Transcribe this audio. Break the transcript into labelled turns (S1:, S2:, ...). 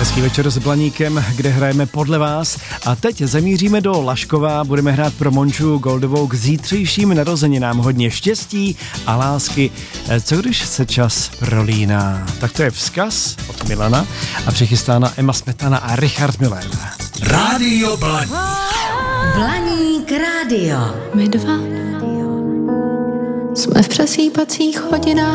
S1: Hezký večer s Blaníkem, kde hrajeme podle vás. A teď zamíříme do Laškova, budeme hrát pro Monču Goldovou k zítřejším narozeninám. Hodně štěstí a lásky. Co když se čas prolíná? Tak to je vzkaz od Milana a přichystána Emma Smetana a Richard Miller.
S2: Rádio Blaník.
S3: Blaník rádio.
S4: My dva jsme v přesýpacích hodinách.